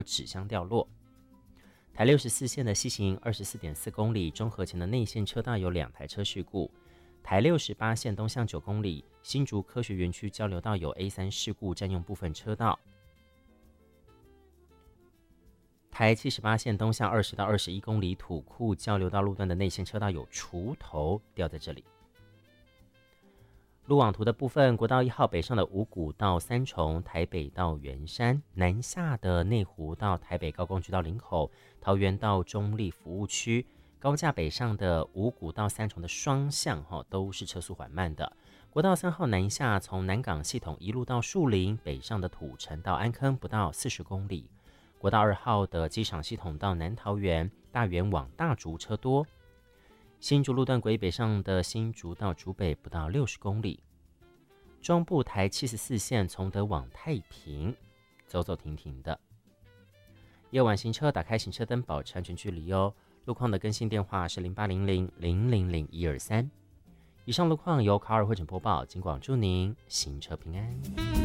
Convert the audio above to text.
纸箱掉落。台64线的西行24.4公里，中和前的内线车道有2台车事故。台68线东向9公里，新竹科学园区交流道有 A3 事故，占用部分车道。台78线东向20到21公里，土库交流道路段的内线车道有锄头掉在这里。路网图的部分，国道1号北上的五股到三重，台北到圆山，南下的内湖到台北高工局到林口，桃园到中立服务区。高架北上的五股到三重的双向都是车速缓慢的。国道3号南下，从南港系统一路到树林，北上的土城到安坑不到40公里。国道2号的机场系统到南桃园，大园往大竹车多。新竹路段轨北上的新竹到竹北不到60公里。中部台74线从德往太平，走走停停的。夜晚行车打开行车灯，保持安全距离哦。路况的更新电话是0800-000-123。以上路况由卡尔汇整播报，警广祝您行车平安。